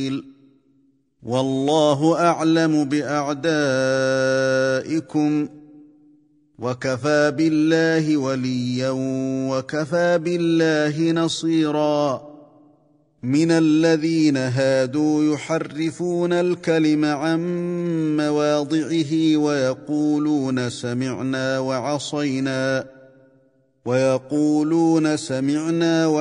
والله أعلم بأعدائكم وكفى بالله وليا وكفى بالله نصيرا من الذين هادوا يحرفون الكلم عن مواضعه ويقولون سمعنا وعصينا